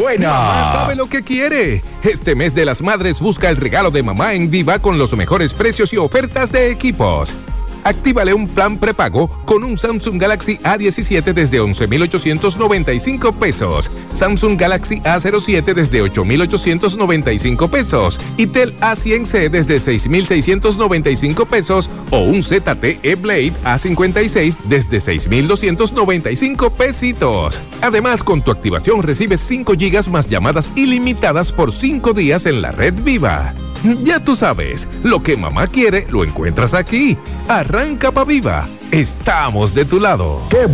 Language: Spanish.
buena. Mamá sabe lo que quiere. Este mes de las madres busca el regalo de mamá en Viva con los mejores precios y ofertas de equipos. Actívale un plan prepago con un Samsung Galaxy A17 desde 11,895 pesos, Samsung Galaxy A07 desde 8,895 pesos y Tel A100C desde 6,695 pesos o un ZTE Blade A56 desde 6,295 pesitos. Además, con tu activación recibes 5 GB más llamadas ilimitadas por 5 días en la red Viva. Ya tú sabes, lo que mamá quiere lo encuentras aquí. Arranca pa' Viva. Estamos de tu lado.